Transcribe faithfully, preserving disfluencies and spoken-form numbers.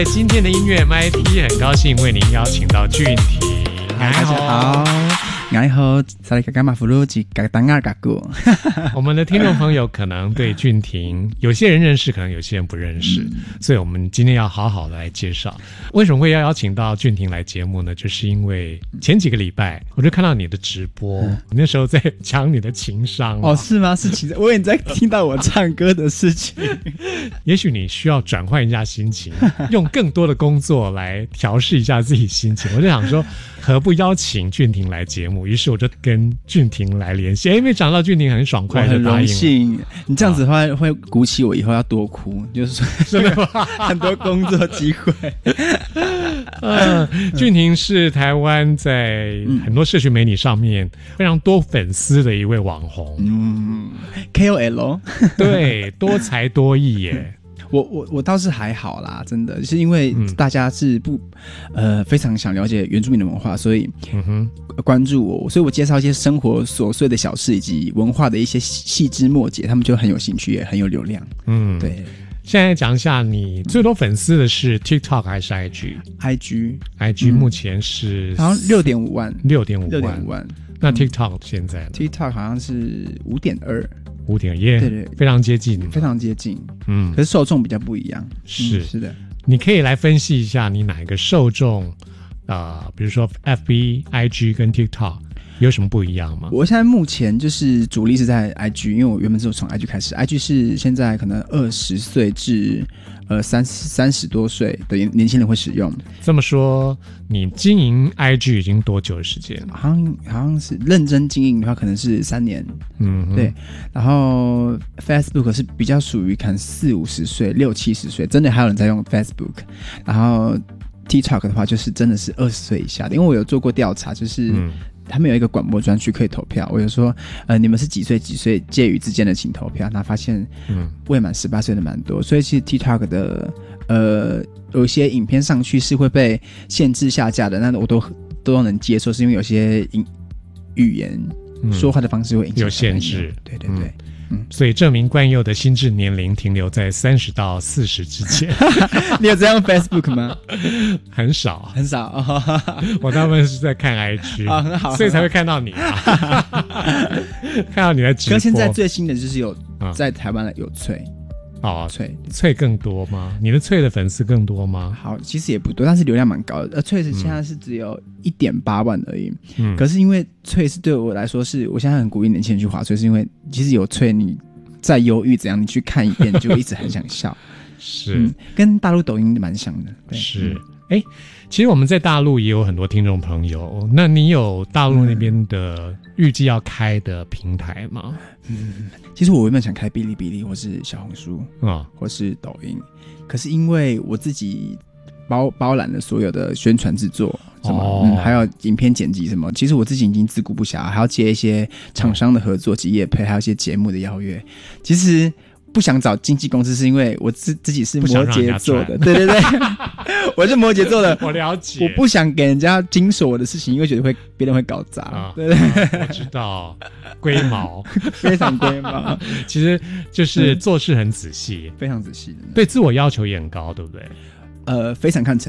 今天的音乐 M I T 很高兴为您邀请到俊廷。 大家好，你好，萨利卡伽马弗鲁吉嘎当二嘎古。 我们的听众朋友可能对俊廷有些人认识，可能有些人不认识，嗯、所以我们今天要好好的来介绍。为什么会要邀请到俊廷来节目呢？就是因为前几个礼拜我就看到你的直播，嗯、你那时候在讲你的情商、啊、 哦，是吗？是情商，我也在听到我唱歌的事情。 也许你需要转换一下心情，用更多的工作来调试一下自己心情。我就想说，何不邀请俊廷来节目？于是我就跟俊廷来联系，因为讲到俊廷很爽快的答应了。 我很荣幸，你这样子的话、啊、会鼓起我以后要多哭，就是说真的很多工作机会。 呃，俊廷是台湾在很多社群媒体上面非常多粉丝的一位网红， 嗯 ，K O L， 对，多才多艺耶。 我我我倒是还好啦，真的是因为大家是不、嗯、呃非常想了解原住民的文化，所以关注我，所以我介绍一些生活琐碎的小事以及文化的一些细枝末节，他们就很有兴趣，也很有流量。嗯，对。 现在讲一下，你最多粉丝的是 TikTok 还是 I G？I G，I G 目前是、 嗯、好像六点五万， 六点五万， 六点五万。 那 TikTok 现在、嗯、 TikTok 好像是五点二。 五点耶，对对，非常接近， 非常接近，嗯，可是受众比较不一样， 是、 嗯、是的。 你可以来分析一下，你哪一个受众，呃，比如说 F B、I G 跟 TikTok 有什么不一样吗？ 我现在目前就是主力是在 I G， 因为我原本是从 I G 开始 ，I G 是现在可能二十岁至呃三三十多岁的年轻人会使用。 这么说，你经营 I G 已经多久的时间？ 好像好像是认真经营的话，可能是三年。嗯，对。然后 Facebook 是比较属于可能四五十岁、六七十岁，真的还有人在用 Facebook。然后 TikTok 的话，就是真的是二十岁以下的，因为我有做过调查，就是。嗯，他们有一个广播专区可以投票，我有说，呃，你们是几岁几岁介于之间的请投票，那发现，嗯，未满十八岁的蛮多，所以其实 TikTok 的，呃，有些影片上去是会被限制下架的，那我都都能接受，是因为有些语言、嗯、说话的方式会影响有限制， 对对对。嗯嗯，所以证明冠佑的心智年龄停留在三十到四十之间。 你有在用 Facebook 吗？ 很少， 很少。 我大部分是在看 I G，、哦、很好，所以才会看到你啊。看到你的直播。 可是现在最新的就是有在台湾的有脆。 哦，脆脆更多吗？你的脆的粉丝更多吗？ 好，其实也不多，但是流量蛮高的。呃，脆是现在是只有一点八万而已。嗯，可是因为脆是对我来说是，我现在很鼓励年轻人去滑脆，是因为其实有脆，你再忧郁怎样，你去看一遍，你就会一直很想笑。 是、 嗯，跟大陆抖音蛮像的。对是，哎、嗯，其实我们在大陆也有很多听众朋友，那你有大陆那边的预计要开的平台吗？ 嗯，其实我原本想开哔哩哔哩或是小红书啊、嗯，或是抖音，可是因为我自己包包揽了所有的宣传制作，什么、哦嗯、还有影片剪辑什么，其实我自己已经自顾不暇，还要接一些厂商的合作及业配，还有一些节目的邀约，其实。不想找经纪公司是因为我自自己是摩羯座的，对对对，我是摩羯座的， 我了解， 我不想给人家经手我的事情，因为觉得会别人会搞砸、啊，对对、 啊，我知道，龟毛， 非常龟毛， 其实就是做事很仔细， 非常仔细的， 对自我要求也很高，对不对？ 呃，非常看成